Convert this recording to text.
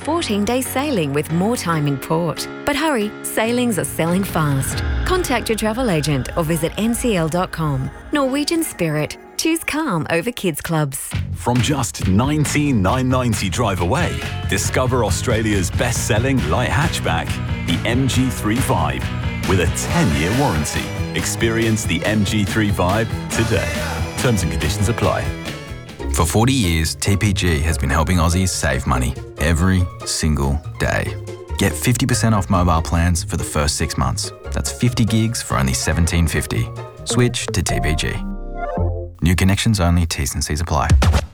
14-day sailing with more time in port. But hurry, sailings are selling fast. Contact your travel agent or visit ncl.com. Norwegian Spirit. Choose calm over kids clubs. From just $19,990 drive away, discover Australia's best-selling light hatchback, the MG3 with a 10-year warranty. Experience the MG3 today. Terms and conditions apply. For 40 years, TPG has been helping Aussies save money every single day. Get 50% off mobile plans for the first 6 months. That's 50 gigs for only $17.50. Switch to TPG. New connections only, T's and C's apply.